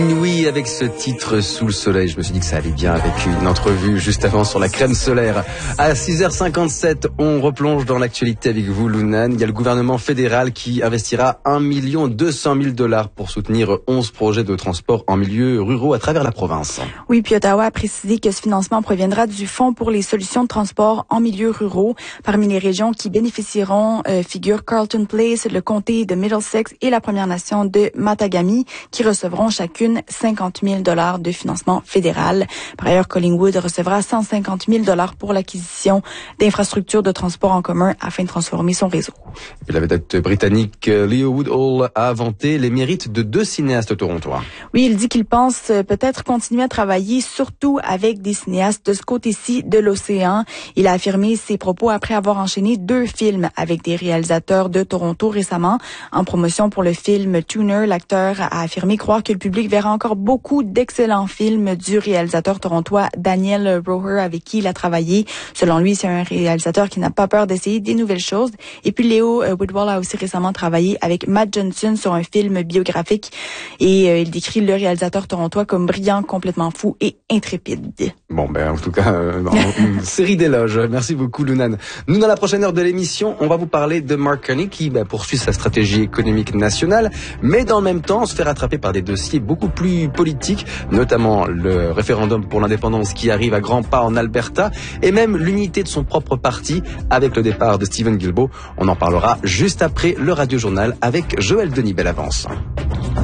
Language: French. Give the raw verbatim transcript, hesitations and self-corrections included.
Oui, avec ce titre Sous le soleil, je me suis dit que ça allait bien avec une entrevue juste avant sur la crème solaire. À six heures cinquante-sept, on replonge dans l'actualité avec vous, Lounan. Il y a le gouvernement fédéral qui investira un million deux cent mille dollars pour soutenir onze projets de transport en milieu ruraux à travers la province. Oui, puis Ottawa a précisé que ce financement proviendra du Fonds pour les solutions de transport en milieu ruraux. Parmi les régions qui bénéficieront euh, figurent Carleton Place, le comté de Middlesex et la Première Nation de Matagami, qui recevront chacune cinquante mille dollars de financement fédéral. Par ailleurs, Collingwood recevra cent cinquante mille dollars pour l'acquisition d'infrastructures de transport en commun afin de transformer son réseau. Et la vedette britannique Leo Woodhall a vanté les mérites de deux cinéastes torontois. Oui, il dit qu'il pense peut-être continuer à travailler surtout avec des cinéastes de ce côté-ci de l'océan. Il a affirmé ses propos après avoir enchaîné deux films avec des réalisateurs de Toronto récemment. En promotion pour le film Tuner, l'acteur a affirmé croire que le public verra encore beaucoup d'excellents films du réalisateur torontois Daniel Roher avec qui il a travaillé. Selon lui, c'est un réalisateur qui n'a pas peur d'essayer des nouvelles choses. Et puis Leo Woodhall a aussi récemment travaillé avec Matt Johnson sur un film biographique et euh, il décrit le réalisateur torontois comme brillant, complètement fou et intrépide. Bon, ben en tout cas, euh, une série d'éloges. Merci beaucoup, Lounan. Nous, dans la prochaine heure de l'émission, on va vous parler de Mark Carney qui ben, poursuit sa stratégie économique nationale, mais dans le même temps, se fait rattraper par des dossiers beaucoup plus politiques, notamment le référendum pour l'indépendance qui arrive à grands pas en Alberta, et même l'unité de son propre parti avec le départ de Stephen Guilbeault. On en parlera juste après le Radio Journal avec Joël Denis Bellavance.